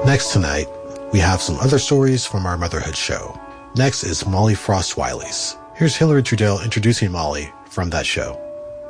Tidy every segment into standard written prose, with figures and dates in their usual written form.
Next tonight, we have some other stories from our motherhood show. Next is Molly Frost Wiley's. Here's Hillary Trudell introducing Molly from that show.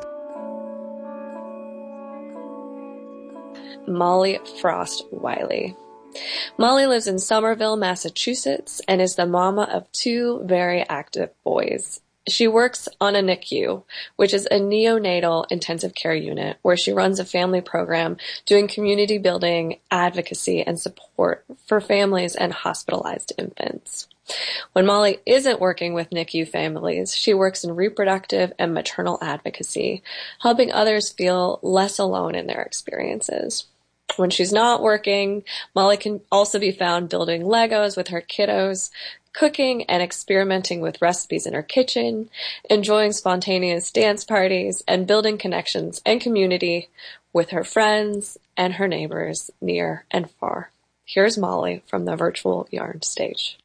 Molly Frost Wiley. Molly lives in Somerville, Massachusetts, and is the mama of two very active boys. She works on a NICU, which is a neonatal intensive care unit, where she runs a family program doing community building, advocacy, and support for families and hospitalized infants. When Molly isn't working with NICU families, she works in reproductive and maternal advocacy, helping others feel less alone in their experiences. When she's not working, Molly can also be found building Legos with her kiddos, cooking and experimenting with recipes in her kitchen, enjoying spontaneous dance parties, and building connections and community with her friends and her neighbors near and far. Here's Molly from the virtual yarn stage.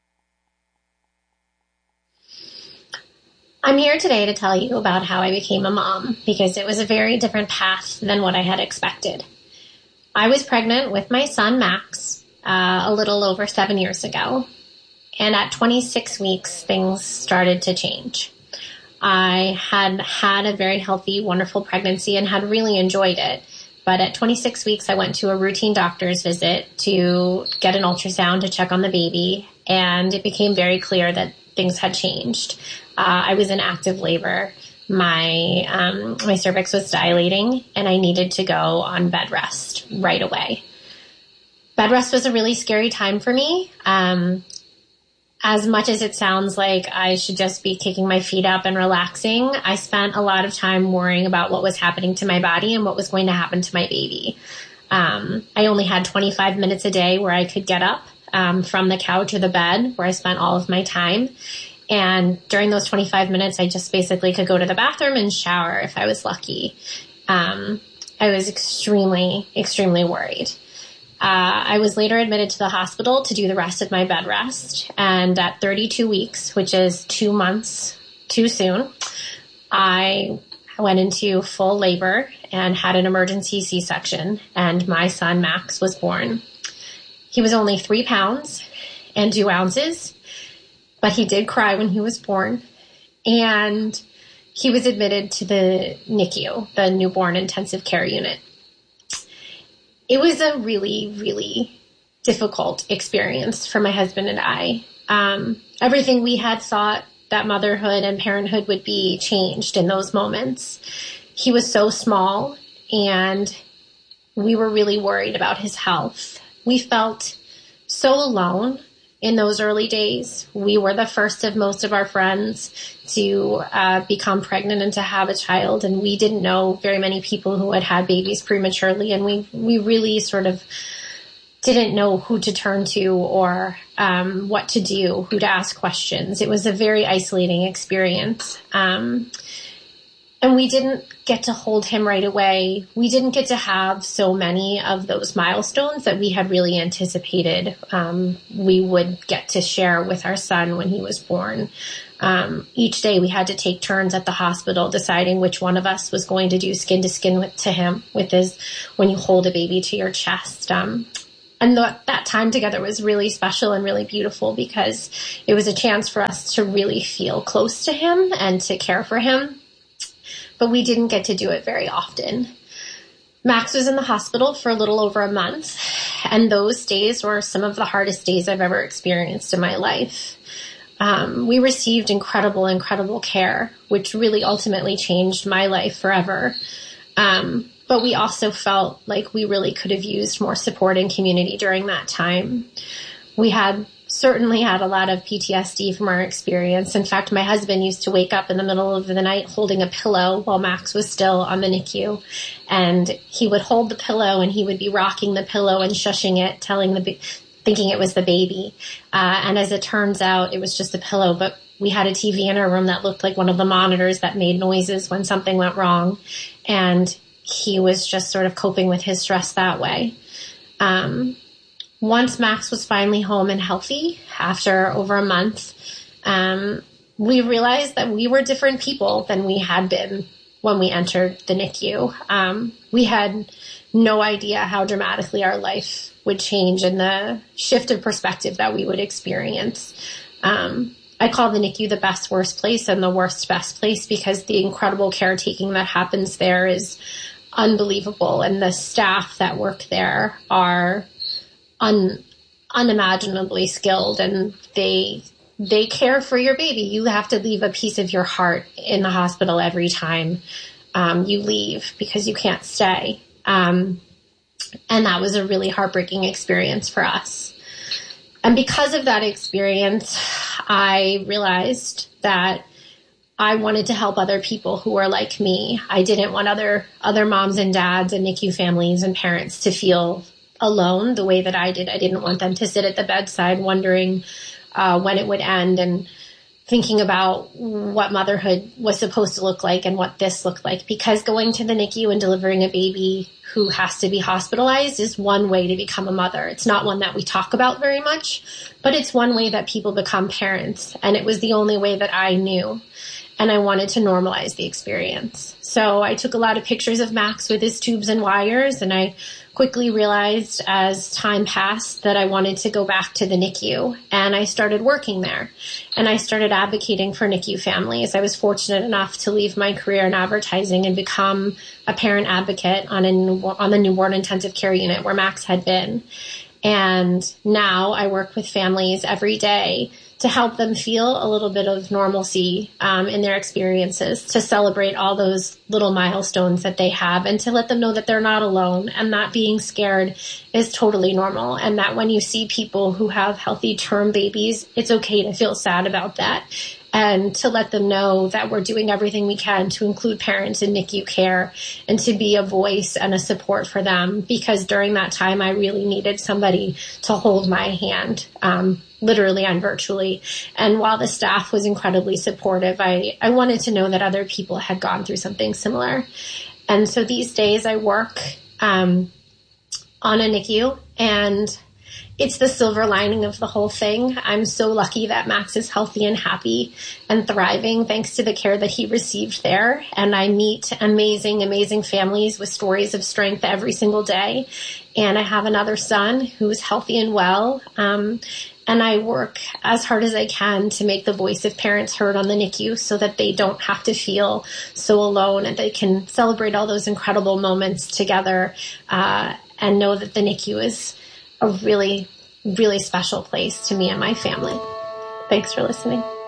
I'm here today to tell you about how I became a mom, because it was a very different path than what I had expected. I was pregnant with my son, Max, a little over 7 years ago. And at 26 weeks, things started to change. I had a very healthy, wonderful pregnancy and had really enjoyed it. But at 26 weeks, I went to a routine doctor's visit to get an ultrasound to check on the baby. And it became very clear that things had changed. I was in active labor. My cervix was dilating, and I needed to go on bed rest right away. Bed rest was a really scary time for me. As much as it sounds like I should just be kicking my feet up and relaxing, I spent a lot of time worrying about what was happening to my body and what was going to happen to my baby. I only had 25 minutes a day where I could get up from the couch or the bed where I spent all of my time. And during those 25 minutes, I just basically could go to the bathroom and shower if I was lucky. I was extremely, extremely worried. I was later admitted to the hospital to do the rest of my bed rest. And at 32 weeks, which is 2 months too soon, I went into full labor and had an emergency C-section. And my son, Max, was born. He was only 3 pounds and 2 ounces, but he did cry when he was born. And he was admitted to the NICU, the newborn intensive care unit. It was a really, really difficult experience for my husband and I. Everything we had thought that motherhood and parenthood would be changed in those moments. He was so small, and we were really worried about his health. We felt so alone in those early days. We were the first of most of our friends to become pregnant and to have a child, and we didn't know very many people who had had babies prematurely, and we really sort of didn't know who to turn to or what to do, who to ask questions. It was a very isolating experience. And we didn't get to hold him right away. We didn't get to have so many of those milestones that we had really anticipated we would get to share with our son when he was born. Each day we had to take turns at the hospital deciding which one of us was going to do skin to skin to him with his, when you hold a baby to your chest. And that time together was really special and really beautiful because it was a chance for us to really feel close to him and to care for him. But we didn't get to do it very often. Max was in the hospital for a little over a month, and those days were some of the hardest days I've ever experienced in my life. We received incredible, incredible care, which really ultimately changed my life forever. But we also felt like we really could have used more support and community during that time. We had certainly had a lot of PTSD from our experience. In fact, my husband used to wake up in the middle of the night holding a pillow while Max was still on the NICU. And he would hold the pillow and he would be rocking the pillow and shushing it, thinking it was the baby. And as it turns out, it was just a pillow. But we had a TV in our room that looked like one of the monitors that made noises when something went wrong. And he was just sort of coping with his stress that way. Once Max was finally home and healthy, after over a month, we realized that we were different people than we had been when we entered the NICU. We had no idea how dramatically our life would change and the shift of perspective that we would experience. I call the NICU the best worst place and the worst best place because the incredible caretaking that happens there is unbelievable. And the staff that work there are unimaginably skilled, and they care for your baby. You have to leave a piece of your heart in the hospital every time you leave because you can't stay. And that was a really heartbreaking experience for us. And because of that experience, I realized that I wanted to help other people who were like me. I didn't want other moms and dads and NICU families and parents to feel alone the way that I did. I didn't want them to sit at the bedside wondering when it would end and thinking about what motherhood was supposed to look like and what this looked like. Because going to the NICU and delivering a baby who has to be hospitalized is one way to become a mother. It's not one that we talk about very much, but it's one way that people become parents. And it was the only way that I knew. And I wanted to normalize the experience. So I took a lot of pictures of Max with his tubes and wires, and I quickly realized as time passed that I wanted to go back to the NICU, and I started working there, and I started advocating for NICU families. I was fortunate enough to leave my career in advertising and become a parent advocate on the newborn intensive care unit where Max had been. And now I work with families every day to help them feel a little bit of normalcy in their experiences, to celebrate all those little milestones that they have, and to let them know that they're not alone and that being scared is totally normal, and that when you see people who have healthy term babies, it's okay to feel sad about that. And to let them know that we're doing everything we can to include parents in NICU care and to be a voice and a support for them, because during that time I really needed somebody to hold my hand, literally and virtually. And while the staff was incredibly supportive, I wanted to know that other people had gone through something similar. And so these days I work on a NICU, and it's the silver lining of the whole thing. I'm so lucky that Max is healthy and happy and thriving thanks to the care that he received there. And I meet amazing, amazing families with stories of strength every single day. And I have another son who's healthy and well. And I work as hard as I can to make the voice of parents heard on the NICU so that they don't have to feel so alone, and they can celebrate all those incredible moments together and know that the NICU is a really, really special place to me and my family. Thanks for listening.